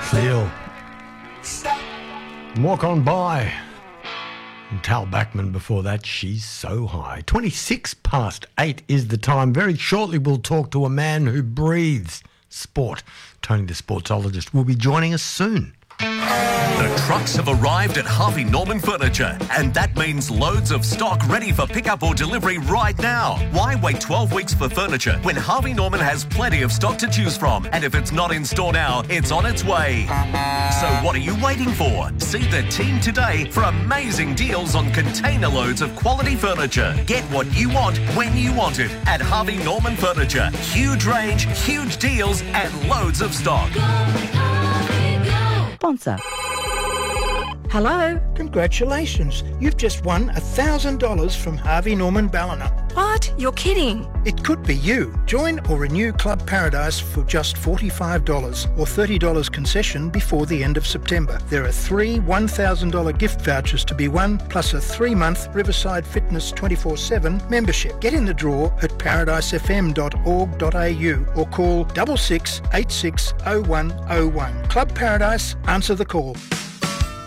Seal. Walk On By. And Tal Bachman before that, She's So High. 8:26 is the time. Very shortly we'll talk to a man who breathes sport. Tony the Sportsologist will be joining us soon. The trucks have arrived at Harvey Norman Furniture, and that means loads of stock ready for pickup or delivery right now. Why wait 12 weeks for furniture when Harvey Norman has plenty of stock to choose from? And if it's not in store now, it's on its way. So what are you waiting for? See the team today for amazing deals on container loads of quality furniture. Get what you want when you want it at Harvey Norman Furniture. Huge range, huge deals, and loads of stock. Sponsor. Hello? Congratulations. You've just won $1,000 from Harvey Norman Ballina. What? You're kidding. It could be you. Join or renew Club Paradise for just $45 or $30 concession before the end of September. There are 3 $1,000 gift vouchers to be won, plus a 3-month Riverside Fitness 24/7 membership. Get in the draw at paradisefm.org.au or call 6686 0101. Club Paradise, answer the call.